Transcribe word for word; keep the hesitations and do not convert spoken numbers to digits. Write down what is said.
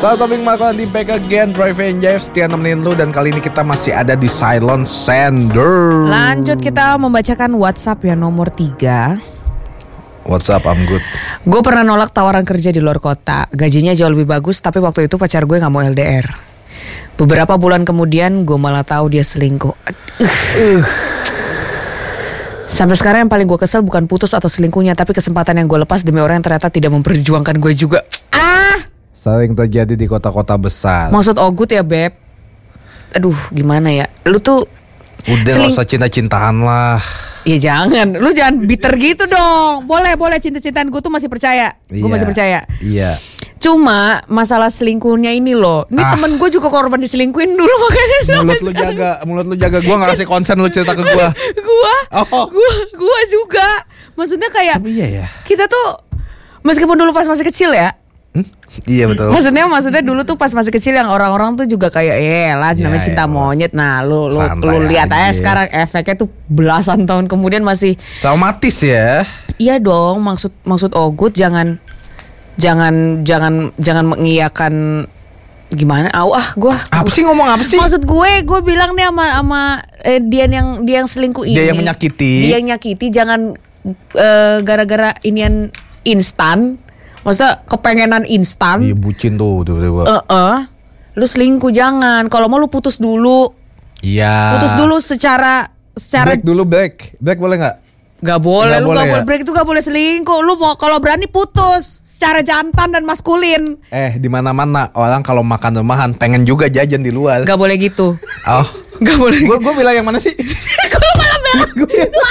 Selamat topik makan di Back Again, Drive and Jive, setia nemenin lu. Dan kali ini kita masih ada di Silent Sender. Lanjut kita membacakan WhatsApp ya nomor tiga. WhatsApp, I'm good. Gue pernah nolak tawaran kerja di luar kota. Gajinya jauh lebih bagus, tapi waktu itu pacar gue gak mau L D R. Beberapa bulan kemudian gue malah tahu dia selingkuh. uh. Sampai sekarang yang paling gue kesel bukan putus atau selingkuhnya, tapi kesempatan yang gue lepas demi orang yang ternyata tidak memperjuangkan gue juga. Ah! Sering terjadi di kota-kota besar. Maksud Ogut ya Beb. Aduh gimana ya. Lu tuh udah seling... gak usah cinta-cintaan lah. Ya jangan. Lu jangan bitter gitu dong. Boleh boleh cinta-cintaan, gue tuh masih percaya. Gue Iya, masih percaya. Iya. Cuma masalah selingkuhnya ini loh. Ini Ah. temen gue juga korban diselingkuhin dulu, makanya sampai Mulut lu sekarang. jaga, mulut lu jaga. Gue gak kasih konsen lu cerita ke gue. Gua Oh. Gua Gua juga. Maksudnya kayak Tapi iya ya. kita tuh meskipun dulu pas masih kecil ya. Hmm? Iya betul. Maksudnya maksudnya dulu tuh pas masih kecil yang orang-orang tuh juga kayak ya lah Ya, namanya cinta ya, monyet. Nah, lu lu santai lu lihat aja aja. sekarang efeknya tuh belasan tahun kemudian masih. Traumatis ya. Iya dong, maksud maksud Ogut jangan jangan jangan jangan mengiyakan gimana? Aw ah gua. Apa sih ngomong apa sih? Maksud gue gue bilang nih sama sama eh, dia yang dia yang selingkuh ini. Dia yang menyakiti. Dia yang nyakiti, jangan eh, gara-gara inian instan. Maksudnya kepengenan instan. Iya bucin tuh tiba-tiba. Eh, lu selingkuh jangan. Kalau mau lu putus dulu. Iya. Putus dulu secara secara Break dulu break. Break boleh nggak? Gak boleh, Nggak lu boleh gak ya? boleh break itu gak boleh selingkuh. Lu mau kalau berani putus secara jantan dan maskulin. Eh di mana-mana orang kalau makan rumahan pengen juga jajan di luar. Gak boleh gitu. Oh. Gak boleh. Gue gue bilang yang mana sih? Kalau malah bilang